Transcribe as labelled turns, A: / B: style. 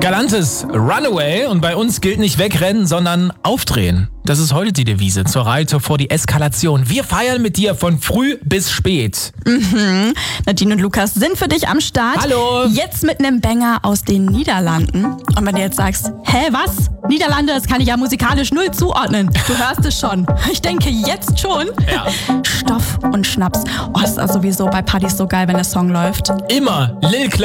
A: Galantes Runaway und bei uns gilt nicht wegrennen, sondern aufdrehen. Das ist heute die Devise zur Reihe vor die Eskalation. Wir feiern mit dir von früh bis spät.
B: Nadine und Lukas sind für dich am Start.
A: Hallo.
B: Jetzt mit einem Banger aus den Niederlanden. Und wenn du jetzt sagst, hä, was? Niederlande, das kann ich ja musikalisch null zuordnen. Du hörst es schon. Ich denke jetzt schon.
A: Ja.
B: Stoff und Schnaps. Oh, das ist sowieso bei Partys so geil, wenn der Song läuft.
A: Immer Lil Klein.